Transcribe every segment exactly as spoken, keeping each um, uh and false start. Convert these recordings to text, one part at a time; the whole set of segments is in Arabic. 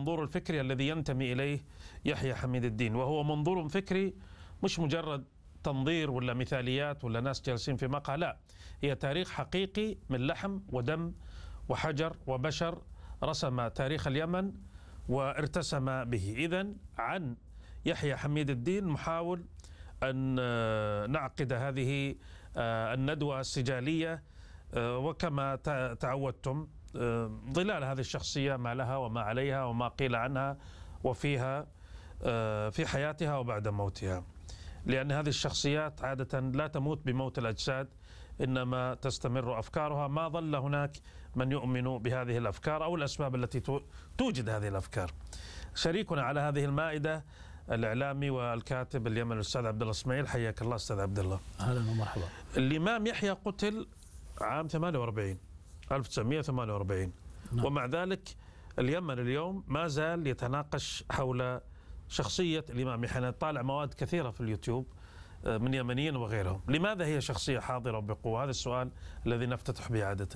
المنظور الفكري الذي ينتمي إليه يحيى حميد الدين، وهو منظور فكري مش مجرد تنظير ولا مثاليات ولا ناس جالسين في مقهى، لا، هي تاريخ حقيقي من لحم ودم وحجر وبشر، رسم تاريخ اليمن وارتسم به. إذن عن يحيى حميد الدين محاول أن نعقد هذه الندوة السجالية، وكما تعودتم ظلال هذه الشخصية ما لها وما عليها وما قيل عنها وفيها في حياتها وبعد موتها، لأن هذه الشخصيات عادة لا تموت بموت الأجساد، إنما تستمر أفكارها ما ظل هناك من يؤمن بهذه الأفكار أو الأسباب التي توجد هذه الأفكار. شريكنا على هذه المائدة الإعلامي والكاتب اليمني الأستاذ عبد الله إسماعيل. حياك الله أستاذ عبد الله. أهلا ومرحبا. الإمام يحيى قتل عام ثمانية وأربعين ألف وتسعمئة وثمانية وأربعين، نعم. ومع ذلك اليمن اليوم ما زال يتناقش حول شخصية الإمام يحيى. نطالع مواد كثيرة في اليوتيوب من يمنيين وغيرهم. لماذا هي شخصية حاضرة وبقوة؟ هذا السؤال الذي نفتتح به عادة.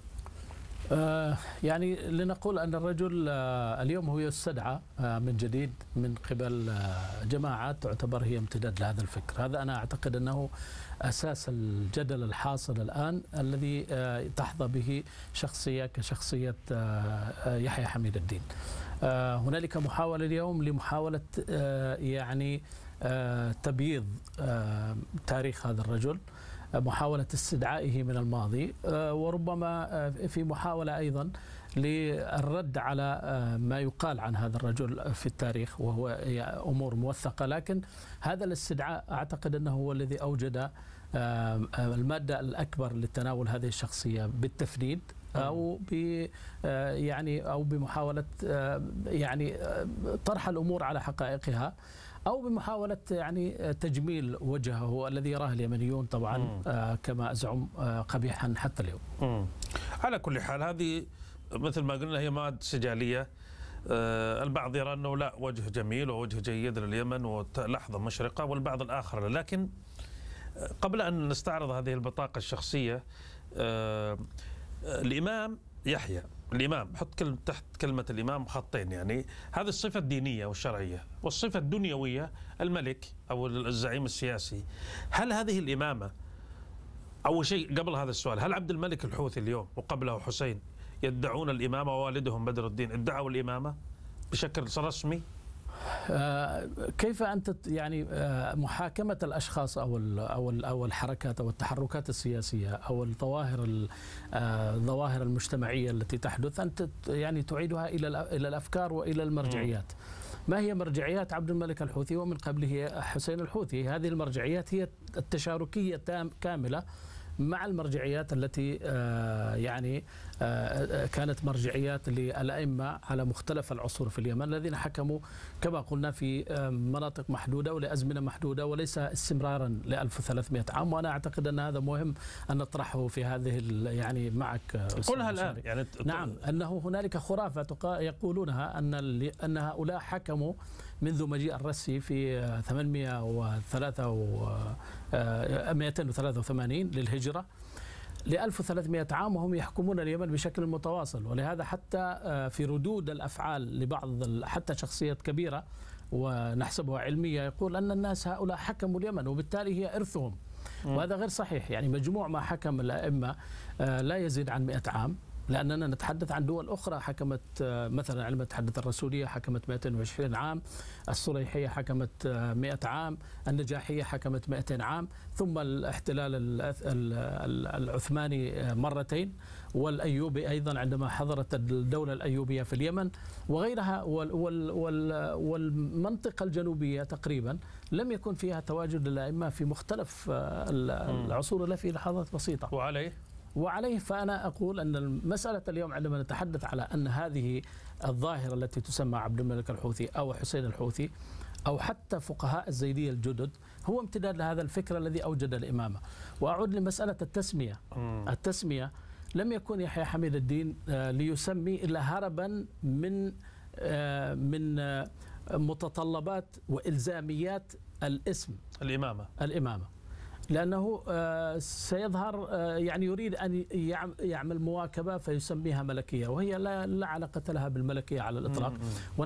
آه يعني لنقول أن الرجل آه اليوم هو يستدعى آه من جديد من قبل آه جماعات تعتبر هي امتداد لهذا الفكر. هذا أنا أعتقد أنه أساس الجدل الحاصل الآن الذي آه تحظى به شخصية كشخصية آه يحيى حميد الدين. آه هنالك محاولة اليوم لمحاولة آه يعني آه تبييض آه تاريخ هذا الرجل، محاولة استدعائه من الماضي، وربما في محاولة أيضا للرد على ما يقال عن هذا الرجل في التاريخ، وهو أمور موثقة. لكن هذا الاستدعاء أعتقد أنه هو الذي أوجد المادة الأكبر لتناول هذه الشخصية بالتفنيد أو ب يعني أو بمحاولة يعني طرح الأمور على حقائقها، أو بمحاولة يعني تجميل وجهه الذي يراه اليمنيون طبعا آه كما أزعم آه قبيحا حتى اليوم. مم. على كل حال هذه مثل ما قلنا هي مواد سجالية. آه البعض يرى أنه لا، وجه جميل ووجه جيد لليمن ولحظة مشرقة، والبعض الآخر لا. لكن قبل أن نستعرض هذه البطاقة الشخصية، آه الإمام يحيى، الإمام حط كلمة تحت كلمة الإمام خطين، يعني هذه الصفة الدينية والشرعية، والصفة الدنيوية الملك أو الزعيم السياسي. هل هذه الإمامة، أول شيء قبل هذا السؤال، هل عبد الملك الحوثي اليوم وقبله حسين يدعون الإمامة ووالدهم بدر الدين ادعوا الإمامة بشكل رسمي؟ آه كيف أنت يعني آه محاكمة الأشخاص أو ال أو ال أو الحركات أو التحركات السياسية أو الظواهر الظواهر المجتمعية التي تحدث، أنت يعني تعيدها إلى إلى الأفكار وإلى المرجعيات. ما هي مرجعيات عبد الملك الحوثي ومن قبله حسين الحوثي؟ هذه المرجعيات هي التشاركية كاملة مع المرجعيات التي يعني كانت مرجعيات للأئمة على مختلف العصور في اليمن الذين حكموا كما قلنا في مناطق محدودة ولأزمنة محدودة وليس استمرارا ل ألف وثلاثمئة عام. وأنا أعتقد أن هذا مهم أن نطرحه في هذه يعني معك. قلها الآن يعني. نعم، أنه هنالك خرافة يقولونها أن أن هؤلاء حكموا منذ مجيء الرسي في ثمانمئة وثلاثة وثمانين للهجرة ل ألف وثلاثمئة عام وهم يحكمون اليمن بشكل متواصل. ولهذا حتى في ردود الأفعال لبعض حتى شخصيات كبيرة ونحسبها علمية يقول أن الناس هؤلاء حكموا اليمن وبالتالي هي إرثهم، وهذا غير صحيح. يعني مجموع ما حكم الأئمة لا يزيد عن مئة عام، لأننا نتحدث عن دول أخرى حكمت، مثلا عندما نتحدث الرسولية حكمت مئتين وعشرين عام، الصليحية حكمت مئة عام، النجاحية حكمت مئتين عام، ثم الاحتلال العثماني مرتين، والأيوبي أيضا عندما حضرت الدولة الأيوبية في اليمن وغيرها. والمنطقة الجنوبية تقريبا لم يكن فيها تواجد للأئمة في مختلف العصور إلا في لحظات بسيطة. وعليه وعليه فأنا أقول أن المسألة اليوم عندما نتحدث على أن هذه الظاهرة التي تسمى عبد الملك الحوثي أو حسين الحوثي أو حتى فقهاء الزيدية الجدد هو امتداد لهذا الفكر الذي أوجد الإمامة. وأعود لمسألة التسمية. التسمية لم يكن يحيى حميد الدين ليسمي إلا هربا من من متطلبات وإلزاميات الاسم الإمامة الإمامة لأنه سيظهر يعني يريد أن يعمل مواكبة فيسميها ملكية، وهي لا علاقة لها بالملكية على الإطلاق.